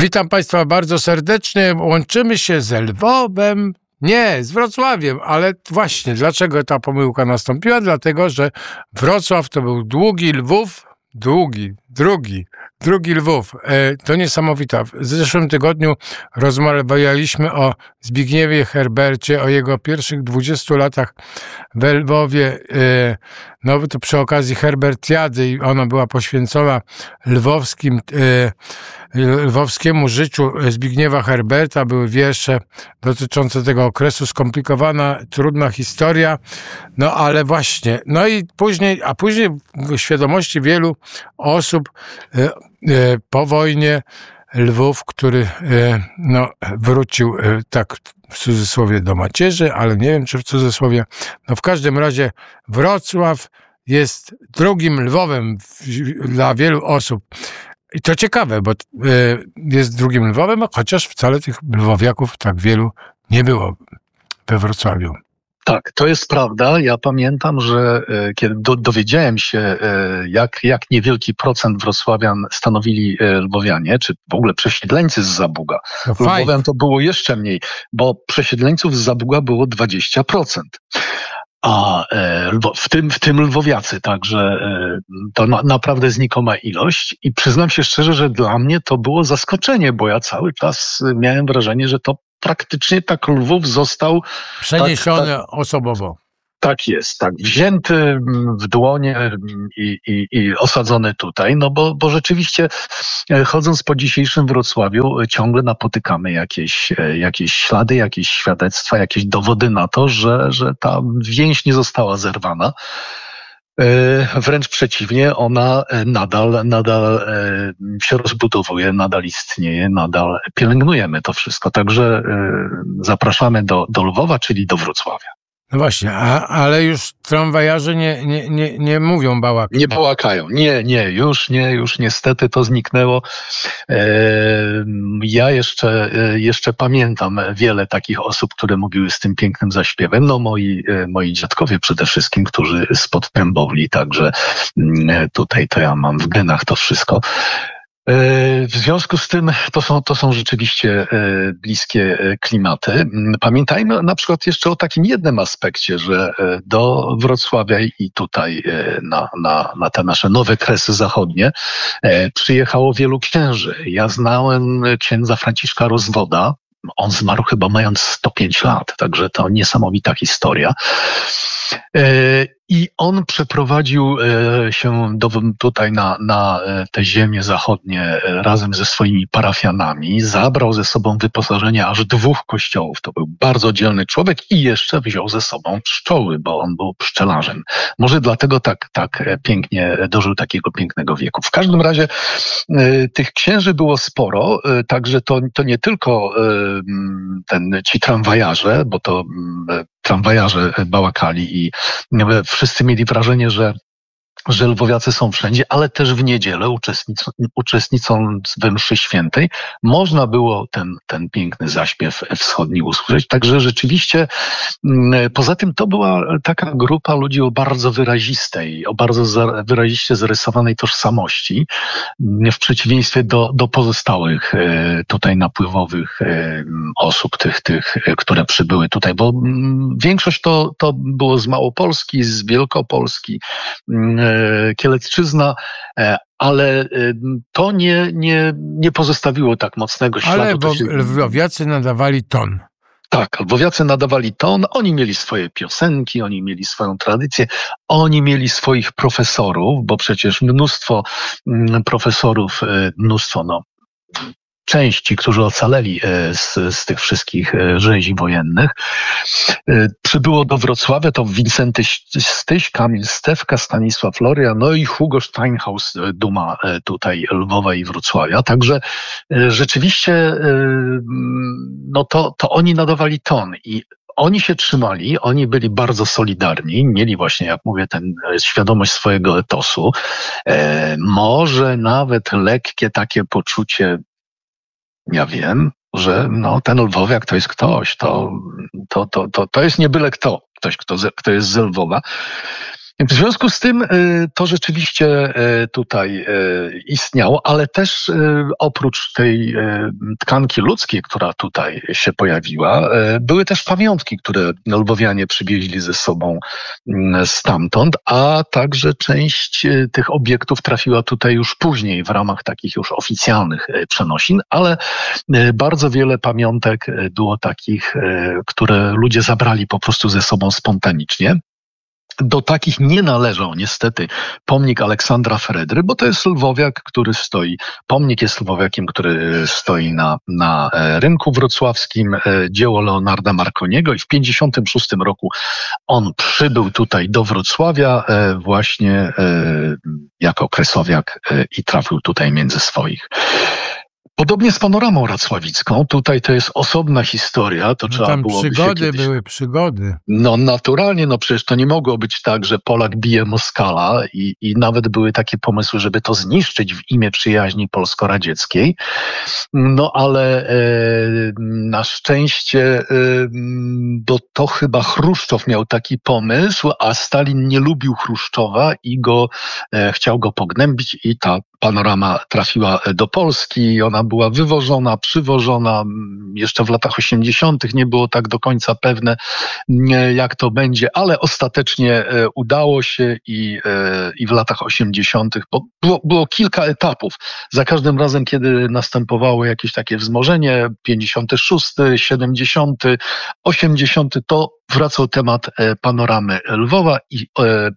Witam Państwa bardzo serdecznie. Łączymy się z Lwowem, nie, z Wrocławiem, ale właśnie dlaczego ta pomyłka nastąpiła? Dlatego, że Wrocław to był długi Lwów, drugi Lwów. To niesamowite. W zeszłym tygodniu rozmawialiśmy o Zbigniewie Herbercie, o jego pierwszych 20 latach we Lwowie. No to przy okazji Herbertiady i ona była poświęcona lwowskiemu życiu Zbigniewa Herberta. Były wiersze dotyczące tego okresu, skomplikowana, trudna historia. No ale właśnie, no i później w świadomości wielu osób po wojnie Lwów, który wrócił tak w cudzysłowie do macierzy, ale nie wiem czy w cudzysłowie. No w każdym razie Wrocław jest drugim Lwowem dla wielu osób. I to ciekawe, bo jest drugim Lwowem, chociaż wcale tych lwowiaków tak wielu nie było we Wrocławiu. Tak, to jest prawda. Ja pamiętam, że kiedy dowiedziałem się, jak niewielki procent wrocławian stanowili lwowianie, czy w ogóle przesiedleńcy z Zabuga. Lwowian to było jeszcze mniej, bo przesiedleńców z Zabuga było 20%. A w tym lwowiacy, także to naprawdę znikoma ilość i przyznam się szczerze, że dla mnie to było zaskoczenie, bo ja cały czas miałem wrażenie, że to praktycznie tak Lwów został przeniesiony osobowo. Tak jest, tak, wzięty w dłonie i osadzony tutaj, no bo rzeczywiście chodząc po dzisiejszym Wrocławiu ciągle napotykamy jakieś ślady, jakieś świadectwa, jakieś dowody na to, że ta więź nie została zerwana. Wręcz przeciwnie, ona nadal się rozbudowuje, nadal istnieje, nadal pielęgnujemy to wszystko. Także zapraszamy do Lwowa, czyli do Wrocławia. No właśnie, ale już tramwajarze nie mówią bałakają. Nie bałakają. Już niestety to zniknęło. Ja jeszcze pamiętam wiele takich osób, które mówiły z tym pięknym zaśpiewem. No moi dziadkowie przede wszystkim, którzy spod Trębowli, także tutaj to ja mam w genach to wszystko. W związku z tym to są rzeczywiście bliskie klimaty. Pamiętajmy na przykład jeszcze o takim jednym aspekcie, że do Wrocławia i tutaj na te nasze nowe kresy zachodnie przyjechało wielu księży. Ja znałem księdza Franciszka Rozwoda. On zmarł chyba mając 105 lat, także to niesamowita historia. I on przeprowadził się tutaj na te ziemie zachodnie razem ze swoimi parafianami, zabrał ze sobą wyposażenie aż 2 kościołów. To był bardzo dzielny człowiek i jeszcze wziął ze sobą pszczoły, bo on był pszczelarzem. Może dlatego tak pięknie dożył takiego pięknego wieku. W każdym razie tych księży było sporo, także to nie tylko ci tramwajarze, bo to tramwajarze bałakali i wszyscy mieli wrażenie, że lwowiacy są wszędzie, ale też w niedzielę uczestnicząc we mszy świętej można było ten piękny zaśpiew wschodni usłyszeć. Także rzeczywiście poza tym to była taka grupa ludzi o bardzo wyraziście zarysowanej tożsamości w przeciwieństwie do pozostałych tutaj napływowych osób, tych, które przybyły tutaj, bo większość to było z Małopolski, z Wielkopolski, Kielecczyzna, ale to nie pozostawiło tak mocnego śladu. Ale lwowiacy nadawali ton. Tak, lwowiacy nadawali ton, oni mieli swoje piosenki, oni mieli swoją tradycję, oni mieli swoich profesorów, bo przecież mnóstwo profesorów, części, którzy ocaleli z tych wszystkich rzezi wojennych. Przybyło do Wrocławia to Wincenty Styś, Kamil Stefka, Stanisław Loria, no i Hugo Steinhaus, duma tutaj Lwowa i Wrocławia. Także rzeczywiście to oni nadawali ton i oni się trzymali, oni byli bardzo solidarni, mieli właśnie, jak mówię, świadomość swojego etosu, może nawet lekkie takie poczucie, ja wiem, że ten lwowiak to jest ktoś, to jest nie byle ktoś, kto jest z Lwowa. W związku z tym to rzeczywiście tutaj istniało, ale też oprócz tej tkanki ludzkiej, która tutaj się pojawiła, były też pamiątki, które lwowianie przywieźli ze sobą stamtąd, a także część tych obiektów trafiła tutaj już później w ramach takich już oficjalnych przenosin, ale bardzo wiele pamiątek było takich, które ludzie zabrali po prostu ze sobą spontanicznie. Do takich nie należał niestety pomnik Aleksandra Fredry, bo to jest lwowiak, który stoi, pomnik jest lwowiakiem, który stoi na rynku wrocławskim, dzieło Leonarda Marconiego i w 1956 roku on przybył tutaj do Wrocławia właśnie jako kresowiak i trafił tutaj między swoich. Podobnie z panoramą racławicką. Tutaj to jest osobna historia. To trzeba tam byłoby przygody były, przygody. No naturalnie, no przecież to nie mogło być tak, że Polak bije Moskala i nawet były takie pomysły, żeby to zniszczyć w imię przyjaźni polsko-radzieckiej. No ale na szczęście, bo to chyba Chruszczow miał taki pomysł, a Stalin nie lubił Chruszczowa i chciał go pognębić i ta panorama trafiła do Polski. Ona była wywożona, przywożona. Jeszcze w latach 80. nie było tak do końca pewne, jak to będzie, ale ostatecznie udało się i w latach 80. bo było kilka etapów. Za każdym razem, kiedy następowało jakieś takie wzmożenie, 56., 70., 80., to wracał temat panoramy Lwowa i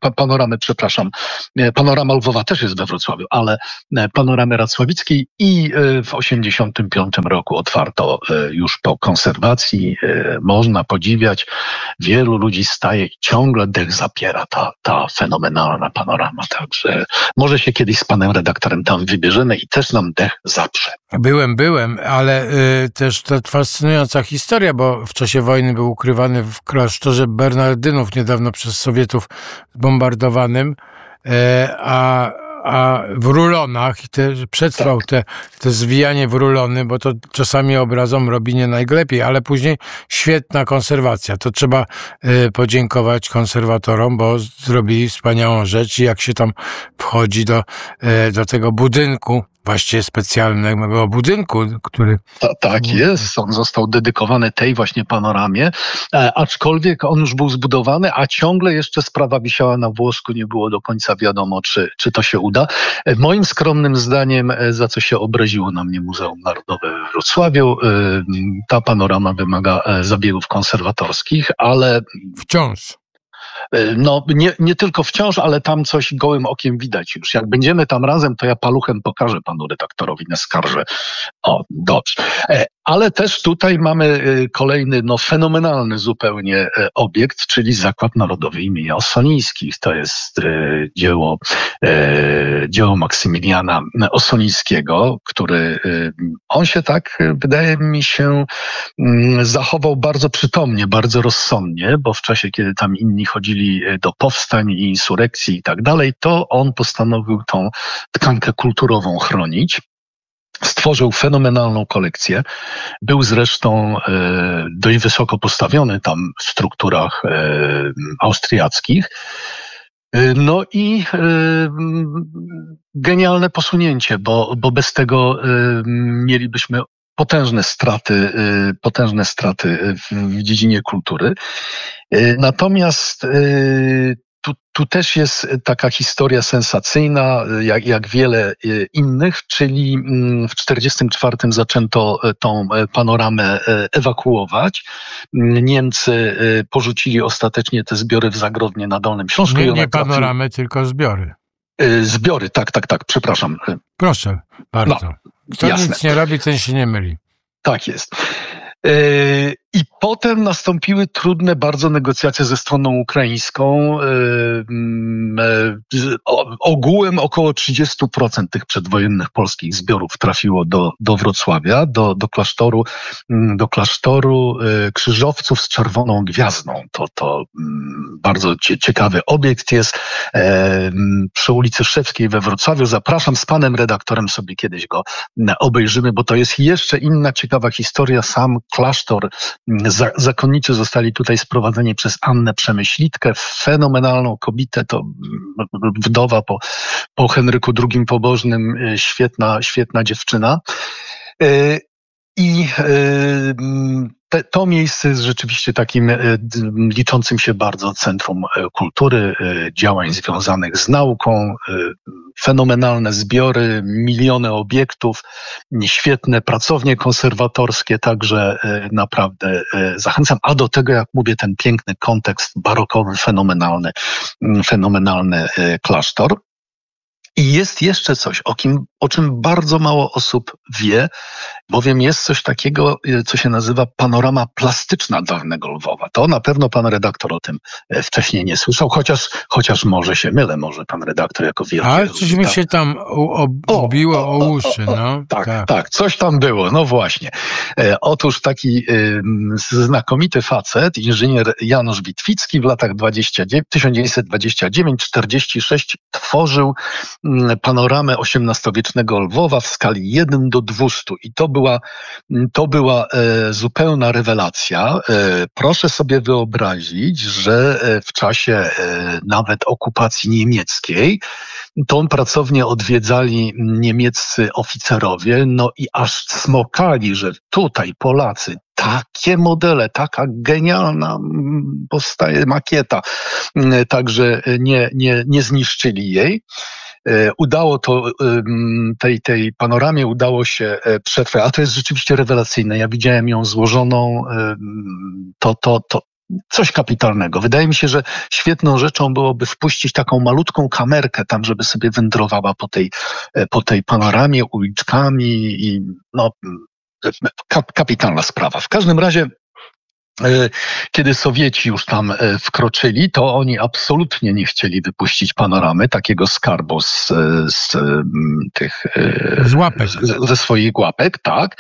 panorama Lwowa też jest we Wrocławiu, ale panoramy racławickiej i w 85 roku otwarto już po konserwacji. Można podziwiać. Wielu ludzi staje i ciągle dech zapiera ta fenomenalna panorama. Także może się kiedyś z panem redaktorem tam wybierzemy i też nam dech zaprze. Byłem, ale też to fascynująca historia, bo w czasie wojny był ukrywany w klasztorze Bernardynów niedawno przez Sowietów zbombardowanym, a w rulonach przetrwał te zwijanie w rulony, bo to czasami obrazom robi nie najlepiej, ale później świetna konserwacja. To trzeba podziękować konserwatorom, bo zrobili wspaniałą rzecz i jak się tam wchodzi do tego budynku, właściwie specjalnego budynku, który... Tak jest, on został dedykowany tej właśnie panoramie, aczkolwiek on już był zbudowany, a ciągle jeszcze sprawa wisiała na włosku, nie było do końca wiadomo, czy to się uda. Moim skromnym zdaniem, za co się obraziło na mnie Muzeum Narodowe we Wrocławiu, ta panorama wymaga zabiegów konserwatorskich, ale... Wciąż. No, nie tylko wciąż, ale tam coś gołym okiem widać już. Jak będziemy tam razem, to ja paluchem pokażę panu redaktorowi, naskarżę. O, dobrze. Ale też tutaj mamy kolejny, fenomenalny zupełnie obiekt, czyli Zakład Narodowy imienia Ossolińskich. To jest dzieło Maksymiliana Ossolińskiego, który on się tak, wydaje mi się, zachował bardzo przytomnie, bardzo rozsądnie, bo w czasie, kiedy tam inni chodzili do powstań i insurekcji i tak dalej, to on postanowił tą tkankę kulturową chronić. Stworzył fenomenalną kolekcję. Był zresztą dość wysoko postawiony tam w strukturach austriackich. No i genialne posunięcie, bo bez tego mielibyśmy potężne straty w dziedzinie kultury. Natomiast tu też jest taka historia sensacyjna, jak wiele innych, czyli w 1944 zaczęto tą panoramę ewakuować. Niemcy porzucili ostatecznie te zbiory w Zagrodnie na Dolnym Śląsku. Nie panoramę, tylko zbiory. Zbiory, tak, przepraszam. Proszę, bardzo. Kto nic nie robi, ten się nie myli. Tak jest. I potem nastąpiły trudne bardzo negocjacje ze stroną ukraińską. Ogółem około 30% tych przedwojennych polskich zbiorów trafiło do Wrocławia, do klasztoru krzyżowców z czerwoną gwiazdą. To bardzo ciekawy obiekt jest przy ulicy Szewskiej we Wrocławiu. Zapraszam, z panem redaktorem sobie kiedyś go obejrzymy, bo to jest jeszcze inna ciekawa historia. Sam klasztor Zakonnicy zostali tutaj sprowadzeni przez Annę Przemyślitkę, fenomenalną kobietę, to wdowa po Henryku II Pobożnym, świetna dziewczyna. I to miejsce jest rzeczywiście takim liczącym się bardzo centrum kultury, działań związanych z nauką, fenomenalne zbiory, miliony obiektów, świetne pracownie konserwatorskie, także naprawdę zachęcam. A do tego, jak mówię, ten piękny kontekst barokowy, fenomenalny klasztor. I jest jeszcze coś, o czym bardzo mało osób wie, bowiem jest coś takiego, co się nazywa panorama plastyczna dawnego Lwowa. To na pewno pan redaktor o tym wcześniej nie słyszał, chociaż może się mylę, może pan redaktor jako wielki... Ale coś mi się tam obiło o uszy, no. Tak, coś tam było, no właśnie. Otóż taki znakomity facet, inżynier Janusz Witwicki w latach 1929-46 tworzył panoramę XVIII-wiecznego Lwowa w skali 1:200 i to była zupełna rewelacja. Proszę sobie wyobrazić, że w czasie nawet okupacji niemieckiej tą pracownię odwiedzali niemieccy oficerowie, no i aż smokali, że tutaj Polacy takie modele, taka genialna powstaje makieta, także nie zniszczyli jej. Udało to, tej panoramie udało się przetrwać, a to jest rzeczywiście rewelacyjne. Ja widziałem ją złożoną, to coś kapitalnego. Wydaje mi się, że świetną rzeczą byłoby wpuścić taką malutką kamerkę tam, żeby sobie wędrowała po tej panoramie uliczkami i no, kapitalna sprawa. W każdym razie kiedy Sowieci już tam wkroczyli, to oni absolutnie nie chcieli wypuścić panoramy, takiego skarbu z łapek. Ze swoich łapek, tak.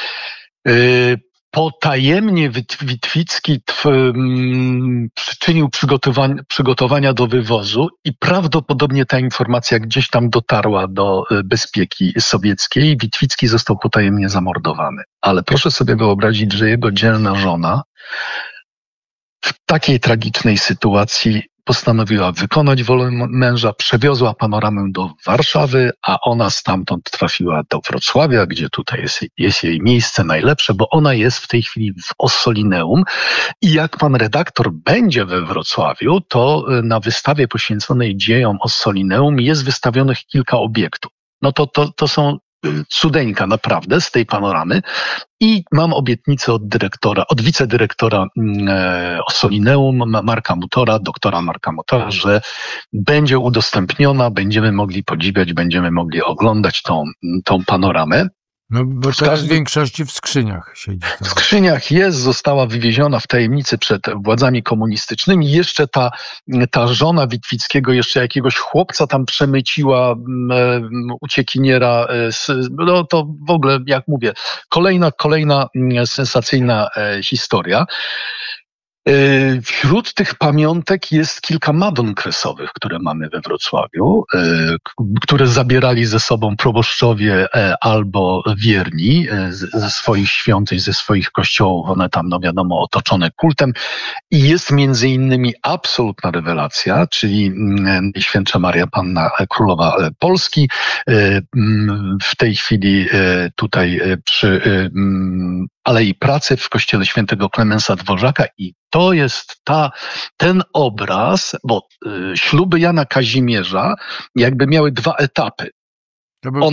Potajemnie Witwicki przyczynił przygotowania do wywozu i prawdopodobnie ta informacja gdzieś tam dotarła do bezpieki sowieckiej. Witwicki został potajemnie zamordowany. Ale proszę sobie wyobrazić, że jego dzielna żona w takiej tragicznej sytuacji postanowiła wykonać wolę męża, przewiozła panoramę do Warszawy, a ona stamtąd trafiła do Wrocławia, gdzie tutaj jest jej miejsce najlepsze, bo ona jest w tej chwili w Ossolineum i jak pan redaktor będzie we Wrocławiu, to na wystawie poświęconej dziejom Ossolineum jest wystawionych kilka obiektów. No to są cudeńka naprawdę z tej panoramy i mam obietnicę od wicedyrektora Ossolineum, doktora Marka Mutora, że będzie udostępniona, będziemy mogli podziwiać, będziemy mogli oglądać tą panoramę. No bo teraz w większości w skrzyniach siedzi. W skrzyniach została wywieziona w tajemnicy przed władzami komunistycznymi. Jeszcze ta żona Witwickiego, jeszcze jakiegoś chłopca tam przemyciła, uciekiniera. No to w ogóle, jak mówię, kolejna sensacyjna historia. Wśród tych pamiątek jest kilka Madon kresowych, które mamy we Wrocławiu, które zabierali ze sobą proboszczowie albo wierni ze swoich świątyń, ze swoich kościołów. One tam, no wiadomo, otoczone kultem. I jest między innymi absolutna rewelacja, czyli Najświętsza Maria Panna Królowa Polski. W tej chwili tutaj przy Alei Pracy w kościele świętego Klemensa Dworzaka i to jest ten obraz, bo śluby Jana Kazimierza jakby miały dwa etapy. To był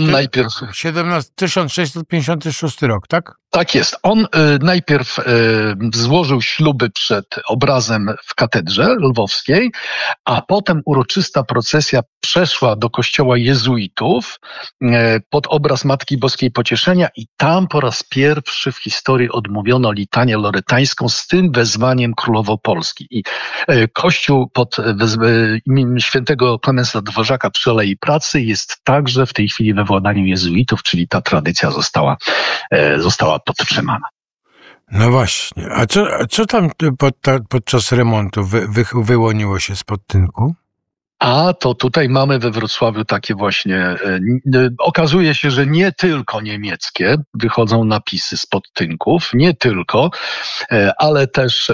1656 rok, tak? Tak jest. On najpierw złożył śluby przed obrazem w katedrze lwowskiej, a potem uroczysta procesja przeszła do kościoła jezuitów pod obraz Matki Boskiej Pocieszenia i tam po raz pierwszy w historii odmówiono litanię loretańską z tym wezwaniem Królowo Polski. I kościół pod imieniem świętego Klemensa Dworzaka przy Alei Pracy jest także w tej chwili we władaniu jezuitów, czyli ta tradycja została podtrzymana. No właśnie. A co tam podczas remontu wyłoniło się spod tynku? A to tutaj mamy we Wrocławiu takie właśnie, okazuje się, że nie tylko niemieckie wychodzą napisy spod tynków, nie tylko, ale też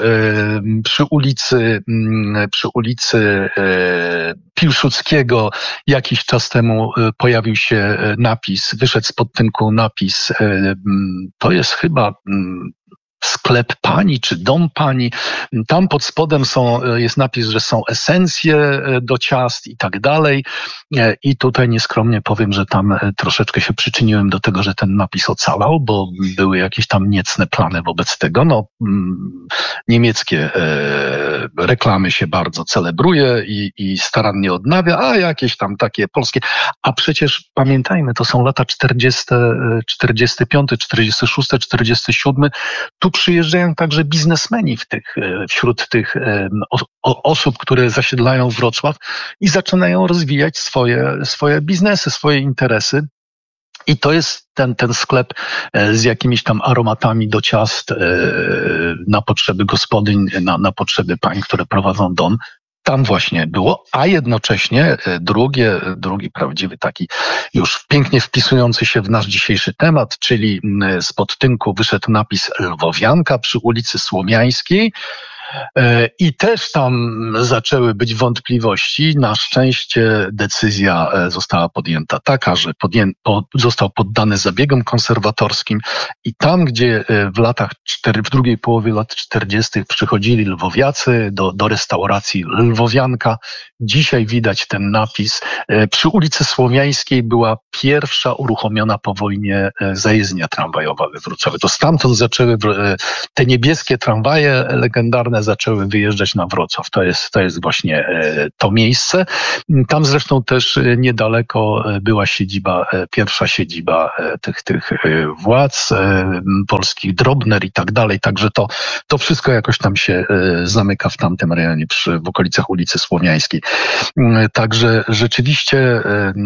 przy ulicy Piłsudskiego jakiś czas temu pojawił się napis, wyszedł spod tynku napis, to jest chyba sklep pani czy dom pani. Tam pod spodem jest napis, że są esencje do ciast i tak dalej. I tutaj nieskromnie powiem, że tam troszeczkę się przyczyniłem do tego, że ten napis ocalał, bo były jakieś tam niecne plany wobec tego. No, niemieckie reklamy się bardzo celebruje i starannie odnawia, a jakieś tam takie polskie. A przecież pamiętajmy, to są lata 45, 46, 47. Tu przyjeżdżają także biznesmeni wśród tych osób, które zasiedlają Wrocław i zaczynają rozwijać swoje biznesy, swoje interesy. I to jest ten sklep z jakimiś tam aromatami do ciast na potrzeby gospodyń, na potrzeby pań, które prowadzą dom. Tam właśnie było, a jednocześnie drugi prawdziwy taki już pięknie wpisujący się w nasz dzisiejszy temat, czyli spod tynku wyszedł napis Lwowianka przy ulicy Słomiańskiej. I też tam zaczęły być wątpliwości. Na szczęście decyzja została podjęta taka, że został poddany zabiegom konserwatorskim i tam, gdzie w drugiej połowie lat 40. przychodzili lwowiacy do restauracji Lwowianka, dzisiaj widać ten napis. Przy ulicy Słomiańskiej była pierwsza uruchomiona po wojnie zajezdnia tramwajowa we Wrocławiu. To stamtąd zaczęły te niebieskie tramwaje legendarne zaczęły wyjeżdżać na Wrocław. To jest właśnie to miejsce. Tam zresztą też niedaleko była pierwsza siedziba tych władz polskich, Drobner i tak dalej. Także to wszystko jakoś tam się zamyka w tamtym rejonie, w okolicach ulicy Słomiańskiej. Także rzeczywiście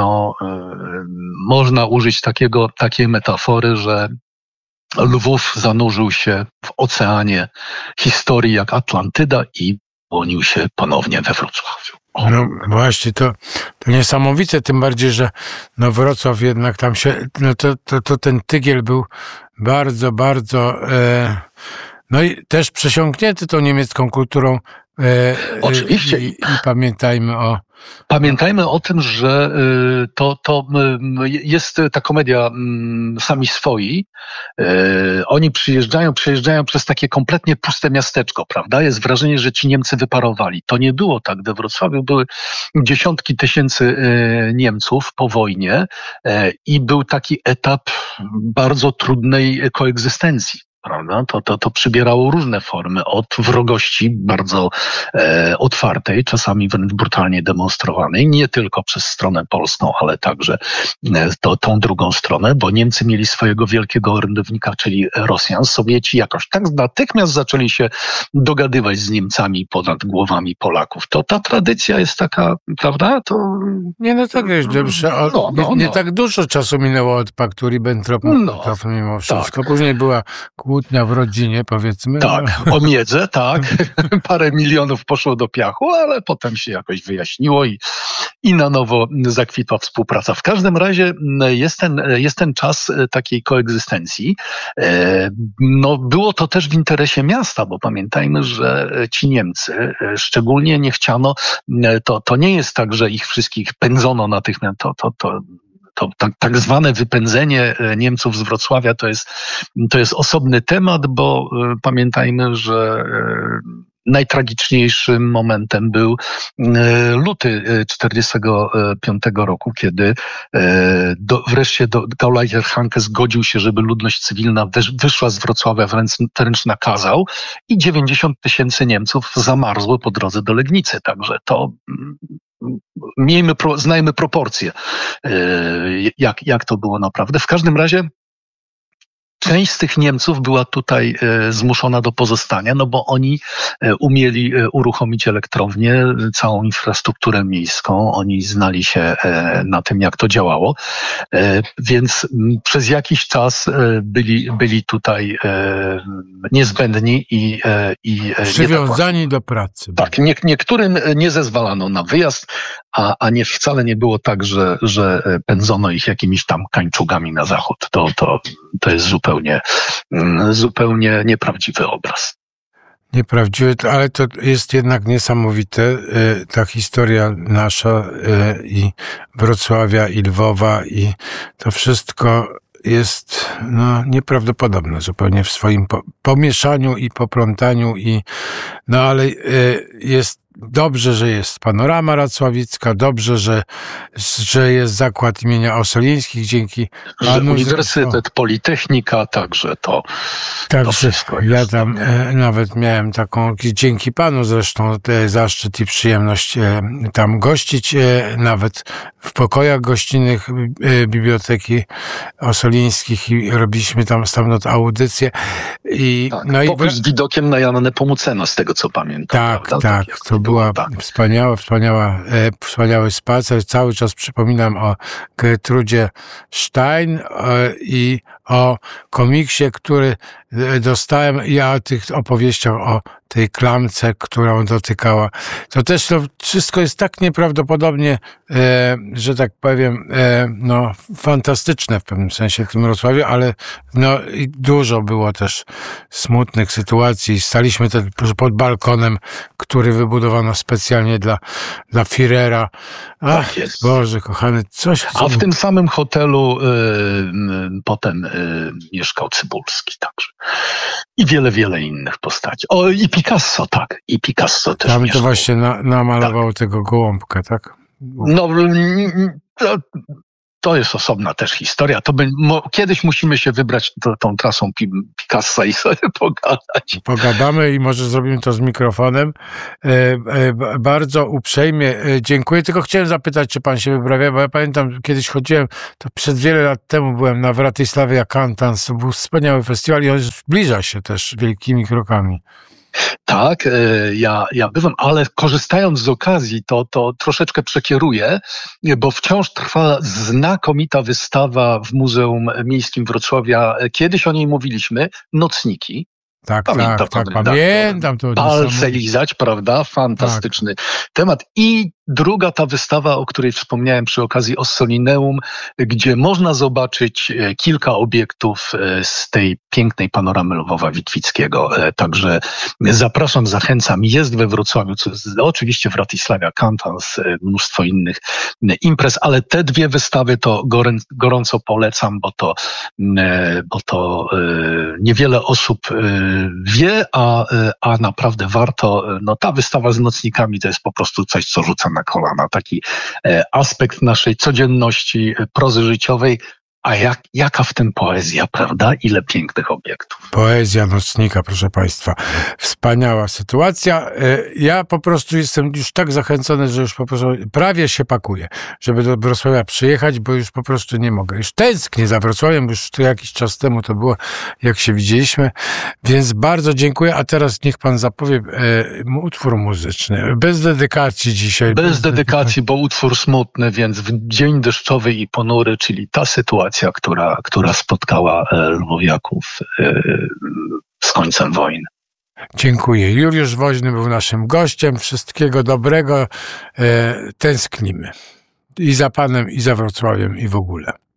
można użyć takiej metafory, że Lwów zanurzył się w oceanie historii jak Atlantyda i wyłonił się ponownie we Wrocławiu. No właśnie, to niesamowite, tym bardziej, że Wrocław jednak tam się, to ten tygiel był bardzo, bardzo, i też przesiąknięty tą niemiecką kulturą. Oczywiście. I pamiętajmy o tym, że to jest ta komedia Sami swoi. Oni przejeżdżają przez takie kompletnie puste miasteczko, prawda? Jest wrażenie, że ci Niemcy wyparowali. To nie było tak. We Wrocławiu były dziesiątki tysięcy Niemców po wojnie i był taki etap bardzo trudnej koegzystencji. Prawda? To przybierało różne formy, od wrogości bardzo otwartej, czasami wręcz brutalnie demonstrowanej, nie tylko przez stronę polską, ale także tą drugą stronę, bo Niemcy mieli swojego wielkiego orędownika, czyli Rosjan. Sowieci jakoś tak natychmiast zaczęli się dogadywać z Niemcami ponad głowami Polaków. Ta tradycja jest taka, prawda? Nie tak dużo czasu minęło od paktu Ribbentrop-Mołotow mimo wszystko. Tak. Później była kłótnia w rodzinie, powiedzmy. Tak, o miedzę, tak. Parę milionów poszło do piachu, ale potem się jakoś wyjaśniło i na nowo zakwitła współpraca. W każdym razie jest ten czas takiej koegzystencji. Było to też w interesie miasta, bo pamiętajmy, że ci Niemcy szczególnie nie chciano, to nie jest tak, że ich wszystkich pędzono natychmiast, to tak zwane wypędzenie Niemców z Wrocławia to jest osobny temat, bo pamiętajmy, że najtragiczniejszym momentem był luty 1945 roku, kiedy wreszcie Gauleiter Hanke zgodził się, żeby ludność cywilna wyszła z Wrocławia, wręcz nakazał i 90 000 Niemców zamarzło po drodze do Legnicy. Także to znajmy proporcje, jak to było naprawdę. W każdym razie część z tych Niemców była tutaj zmuszona do pozostania, bo oni umieli uruchomić elektrownię, całą infrastrukturę miejską, oni znali się na tym, jak to działało, więc przez jakiś czas byli tutaj niezbędni i przywiązani do pracy. Tak, niektórym nie zezwalano na wyjazd, a nie wcale nie było tak, że pędzono ich jakimiś tam kańczugami na zachód. To jest zupełnie nieprawdziwy obraz. Nieprawdziwe, ale to jest jednak niesamowite, ta historia nasza i Wrocławia, i Lwowa, i to wszystko jest nieprawdopodobne zupełnie w swoim pomieszaniu i poplątaniu, ale jest dobrze, że jest Panorama Racławicka, dobrze, że jest zakład imienia Ossolińskich, dzięki panu. Uniwersytet, Politechnika, także to wszystko jest. Ja tam nawet miałem taką, dzięki panu zresztą, zaszczyt i przyjemność tam gościć, nawet w pokojach gościnnych Biblioteki Ossolińskich, i robiliśmy tam stamtąd audycję. Pokój z widokiem na Jannę Nepomucena, z tego co pamiętam. Tak. To była wspaniały spacer. Cały czas przypominam o Gertrudzie Stein i o komiksie, który dostałem, i o tych opowieściach o tej klamce, którą dotykała. To też to wszystko jest tak nieprawdopodobnie, że tak powiem, fantastyczne w pewnym sensie w tym Wrocławiu, ale i dużo było też smutnych sytuacji. Staliśmy też pod balkonem, który wybudowano specjalnie dla Führera. Ach, Boże kochany, A w tym samym hotelu potem mieszkał Cybulski także. I wiele innych postaci. O, i Picasso, tak. I Picasso też tam mieszkał. To właśnie namalował tego gołąbka, tak? To jest osobna też historia. Kiedyś musimy się wybrać tą trasą Picassa i sobie pogadać. Pogadamy i może zrobimy to z mikrofonem. Bardzo uprzejmie dziękuję. Tylko chciałem zapytać, czy pan się wyprawia, bo ja pamiętam, kiedyś chodziłem, to przed wiele lat temu byłem na Wratyslavia Cantans. To był wspaniały festiwal i on zbliża się też wielkimi krokami. Tak, ja bywam, ale korzystając z okazji, to troszeczkę przekieruję, bo wciąż trwa znakomita wystawa w Muzeum Miejskim Wrocławia. Kiedyś o niej mówiliśmy, Nocniki. Tak, pamiętam to. Palce lizać, prawda? Fantastyczny temat. I druga ta wystawa, o której wspomniałem przy okazji Ossolineum, gdzie można zobaczyć kilka obiektów z tej pięknej panoramy Lwowa Witwickiego. Także zapraszam, zachęcam. Jest we Wrocławiu, oczywiście Wratyslavia Cantans, mnóstwo innych imprez, ale te dwie wystawy to gorąco polecam, bo to niewiele osób wie, a naprawdę warto. Ta wystawa z nocnikami to jest po prostu coś, co rzuca na kolana. Taki aspekt naszej codzienności, prozy życiowej. A jaka w tym poezja, prawda? Ile pięknych obiektów. Poezja nocnika, proszę państwa. Wspaniała sytuacja. Ja po prostu jestem już tak zachęcony, że już po prostu prawie się pakuję, żeby do Wrocławia przyjechać, bo już po prostu nie mogę. Już tęsknię za Wrocławiem, już to jakiś czas temu to było, jak się widzieliśmy. Więc bardzo dziękuję. A teraz niech pan zapowie utwór muzyczny. Bez dedykacji dzisiaj. Bez dedykacji, bo utwór smutny, więc w dzień deszczowy i ponury, czyli ta sytuacja, która spotkała lwowiaków z końcem wojny. Dziękuję. Juliusz Woźny był naszym gościem. Wszystkiego dobrego. Tęsknimy. I za panem, i za Wrocławiem, i w ogóle.